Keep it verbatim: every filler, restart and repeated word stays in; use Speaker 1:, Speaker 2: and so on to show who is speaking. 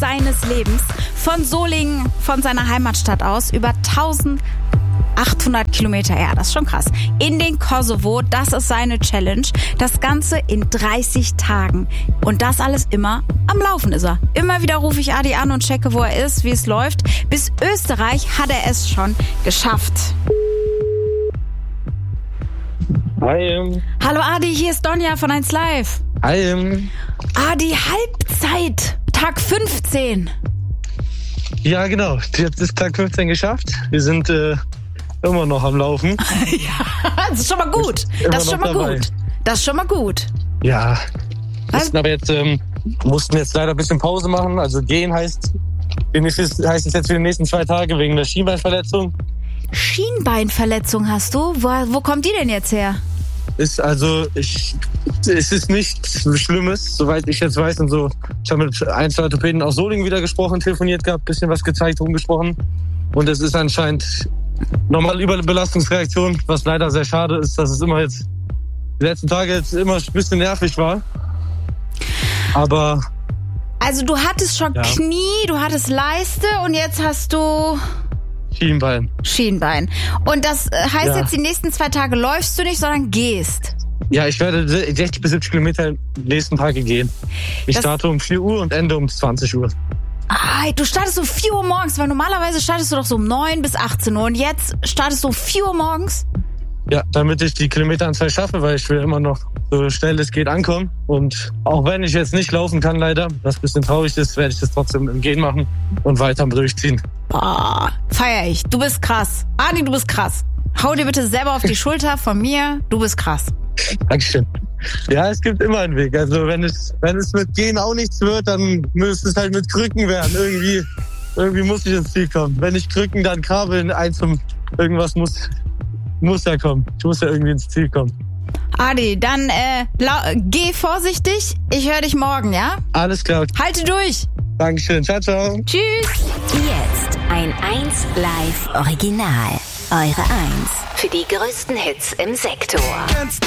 Speaker 1: seines Lebens. Von Solingen, von seiner Heimatstadt aus, über eintausendachthundert Kilometer, ja, das ist schon krass, in den Kosovo. Das ist seine Challenge. Das Ganze in dreißig Tagen. Und das alles immer am Laufen ist er. Immer wieder rufe ich Adi an und checke, wo er ist, wie es läuft. Bis Österreich hat er es schon geschafft.
Speaker 2: Hi.
Speaker 1: Hallo Adi, hier ist Donja von eins Live.
Speaker 2: Hi.
Speaker 1: Adi, Halbzeit, Tag fünfzehn.
Speaker 2: Ja, genau. Jetzt ist Tag fünfzehn geschafft. Wir sind äh, immer noch am Laufen.
Speaker 1: Ja, das ist schon mal gut. Das ist schon mal dabei. gut. Das ist schon mal gut.
Speaker 2: Ja. Wir mussten aber jetzt, ähm, mussten jetzt leider ein bisschen Pause machen. Also gehen heißt, heißt es jetzt für die nächsten zwei Tage wegen der Schienbeinverletzung.
Speaker 1: Schienbeinverletzung hast du? Wo, wo kommt die denn jetzt her?
Speaker 2: Ist also, ich, es ist nichts Schlimmes, soweit ich jetzt weiß. Und so, ich habe mit ein, zwei Orthopäden aus Solingen wieder gesprochen, telefoniert gehabt, bisschen was gezeigt, rumgesprochen. Und es ist anscheinend normale Überbelastungsreaktion, was leider sehr schade ist, dass es immer jetzt die letzten Tage jetzt immer ein bisschen nervig war. Aber
Speaker 1: also du hattest schon ja. Knie, du hattest Leiste und jetzt hast du
Speaker 2: Schienbein.
Speaker 1: Schienbein. Und das heißt ja. jetzt, die nächsten zwei Tage läufst du nicht, sondern gehst.
Speaker 2: Ja, ich werde sechzig bis siebzig Kilometer die nächsten Tage gehen. Ich das starte um vier Uhr und ende um zwanzig Uhr.
Speaker 1: Ah, du startest um vier Uhr morgens, weil normalerweise startest du doch so um neun bis achtzehn Uhr und jetzt startest du um vier Uhr morgens?
Speaker 2: Ja, damit ich die Kilometeranzahl schaffe, weil ich will immer noch so schnell es geht ankommen. Und auch wenn ich jetzt nicht laufen kann leider, was ein bisschen traurig ist, werde ich das trotzdem im Gehen machen und weiter durchziehen.
Speaker 1: Boah, feier ich. Du bist krass. Adi, du bist krass. Hau dir bitte selber auf die Schulter von mir. Du bist krass.
Speaker 2: Dankeschön. Ja, es gibt immer einen Weg. Also wenn es, wenn es mit Gehen auch nichts wird, dann müsste es halt mit Krücken werden. Irgendwie, irgendwie muss ich ins Ziel kommen. Wenn ich Krücken, dann Kabeln, eins zum irgendwas muss, muss ja kommen. Ich muss ja irgendwie ins Ziel kommen.
Speaker 1: Adi, dann äh, lau- geh vorsichtig. Ich höre dich morgen, ja?
Speaker 2: Alles klar.
Speaker 1: Halte durch.
Speaker 2: Dankeschön. Ciao, ciao.
Speaker 1: Tschüss.
Speaker 3: Jetzt ein eins Live Original. Eure eins für die größten Hits im Sektor.